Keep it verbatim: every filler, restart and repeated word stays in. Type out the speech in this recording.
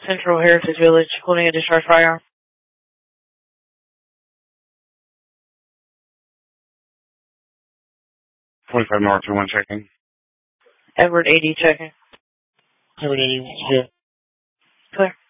Central Heritage Village, holding a discharged firearm. twenty-five North, two one checking. Edward eighty checking. Edward eighty, here. Clear.